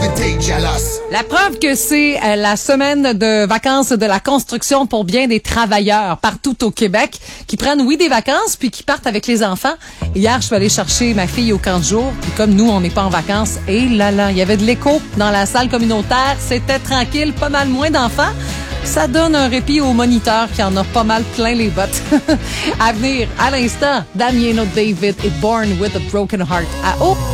La preuve que c'est la semaine de vacances de la construction pour bien des travailleurs partout au Québec qui prennent, oui, des vacances puis qui partent avec les enfants. Hier, je suis allée chercher ma fille au camp de jour puis comme nous, on n'est pas en vacances, et là, il y avait de l'écho dans la salle communautaire. C'était tranquille, pas mal moins d'enfants. Ça donne un répit aux moniteurs qui en a pas mal plein les bottes. À venir, à l'instant, Damiano David et Born with a Broken Heart. À